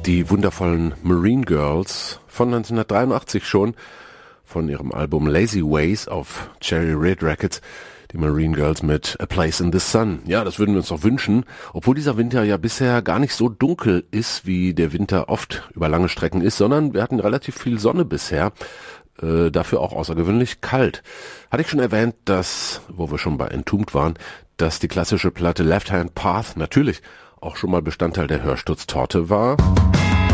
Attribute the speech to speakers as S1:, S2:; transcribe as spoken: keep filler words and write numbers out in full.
S1: Die wundervollen Marine Girls von neunzehnhundertdreiundachtzig schon, von ihrem Album Lazy Ways auf Cherry Red Records. Die Marine Girls mit A Place in the Sun. Ja, das würden wir uns doch wünschen, obwohl dieser Winter ja bisher gar nicht so dunkel ist, wie der Winter oft über lange Strecken ist, sondern wir hatten relativ viel Sonne bisher, äh, dafür auch außergewöhnlich kalt. Hatte ich schon erwähnt, dass, wo wir schon bei Entombed waren, dass die klassische Platte Left Hand Path natürlich auch schon mal Bestandteil der Hörsturztorte war.